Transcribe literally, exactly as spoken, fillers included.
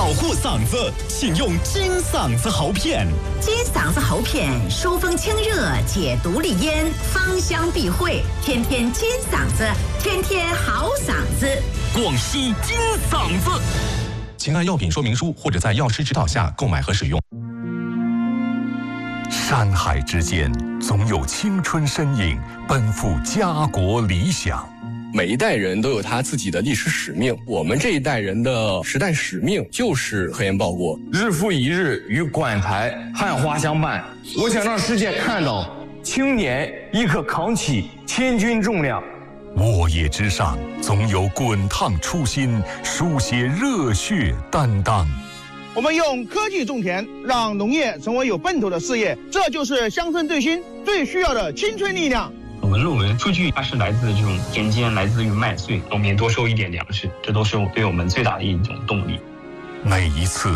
保护嗓子，请用金嗓子喉片。 金嗓子喉片疏风清热，解毒利咽，芳香避秽，天天金嗓子，天天好嗓子。 广西金嗓子，请按药品说明书或者在药师指导下购买和使用。 山海之间，总有青春身影奔赴家国理想。 每一代人都有他自己的历史使命，我们这一代人的时代使命就是核研报国。 日复一日与馆台汉花相伴，我想让世界看到青年亦可扛起千钧重量。 沃野之上，总有滚烫初心，书写热血担当。 我们用科技种田，让农业成为有奔头的事业，这就是乡村振兴最需要的青春力量。 我们论文数据它是来自这种田间，来自于麦穗，农民多收一点粮食，这都是对我们最大的一种动力。 每一次